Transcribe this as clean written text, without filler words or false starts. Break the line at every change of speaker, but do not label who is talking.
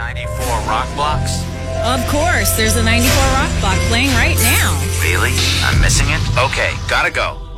94 Rock Blocks?
Of course, there's a 94 Rock block playing right now.
Really? I'm missing it? Okay, gotta go.